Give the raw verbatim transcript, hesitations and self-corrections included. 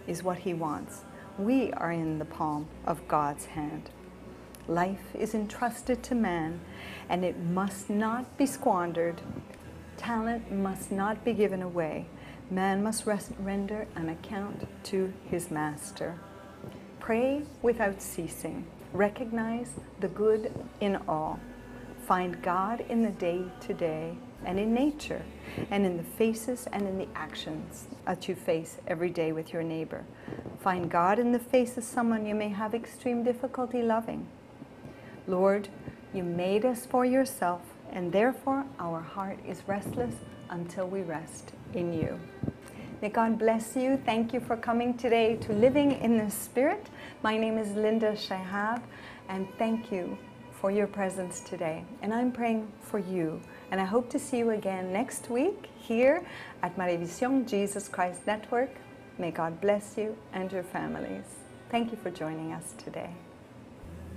is what He wants. We are in the palm of God's hand. Life is entrusted to man, and it must not be squandered. Talent must not be given away. Man must render an account to his master. Pray without ceasing. Recognize the good in all. Find God in the day-to-day and in nature, and in the faces and in the actions that you face every day with your neighbor. Find God in the face of someone you may have extreme difficulty loving. Lord, you made us for yourself, and therefore our heart is restless until we rest in you. May God bless you. Thank you for coming today to Living in the Spirit. My name is Linda Shahab, and thank you for your presence today. And I'm praying for you. And I hope to see you again next week here at Marevisión Jesus Christ Network. May God bless you and your families. Thank you for joining us today.